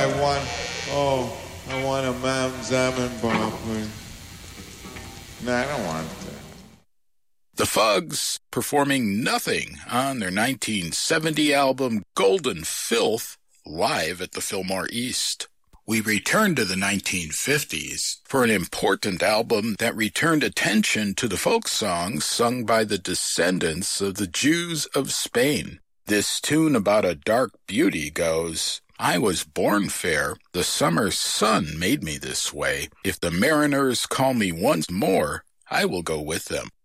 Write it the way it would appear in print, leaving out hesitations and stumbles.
I want a Mount Zion bar, please. No, I don't want that. The Fugs performing Nothing on their 1970 album Golden Filth live at the Fillmore East. We return to the 1950s for an important album that returned attention to the folk songs sung by the descendants of the Jews of Spain. This tune about a dark beauty goes, I was born fair, the summer sun made me this way. If the mariners call me once more, I will go with them.